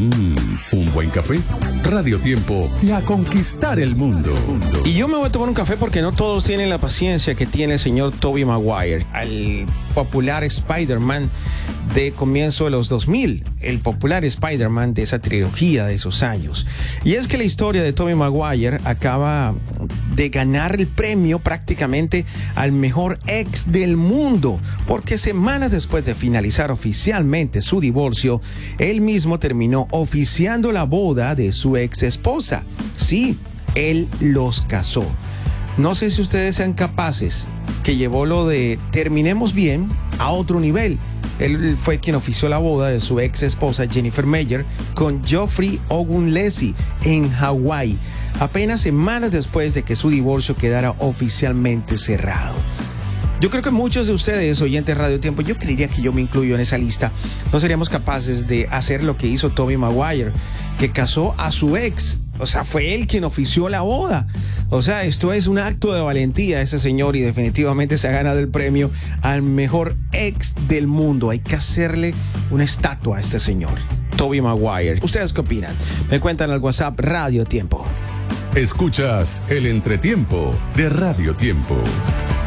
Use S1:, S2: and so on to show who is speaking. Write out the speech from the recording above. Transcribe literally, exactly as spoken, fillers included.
S1: Mm, un buen café. Radio Tiempo y a conquistar el mundo.
S2: Y yo me voy a tomar un café porque no todos tienen la paciencia que tiene el señor Tobey Maguire, el popular Spider-Man de comienzo de los dos mil, el popular Spider-Man de esa trilogía de esos años. Y es que la historia de Tobey Maguire acaba de ganar el premio prácticamente al mejor ex del mundo, porque semanas después de finalizar oficialmente su divorcio, él mismo terminó oficiando la boda de su ex esposa. Sí, él los casó. No sé si ustedes sean capaces, que llevó lo de terminemos bien a otro nivel. Él fue quien ofició la boda de su ex esposa Jennifer Meyer con Geoffrey Ogunlesi en Hawái, apenas semanas después de que su divorcio quedara oficialmente cerrado. Yo creo que muchos de ustedes, oyentes de Radio Tiempo, yo creería que yo me incluyo en esa lista, no seríamos capaces de hacer lo que hizo Tobey Maguire, que casó a su ex. O sea, fue él quien ofició la boda. O sea, esto es un acto de valentía ese señor, y definitivamente se ha ganado el premio al mejor ex del mundo. Hay que hacerle una estatua a este señor, Tobey Maguire. ¿Ustedes qué opinan? Me cuentan al WhatsApp Radio Tiempo.
S1: Escuchas el entretiempo de Radio Tiempo.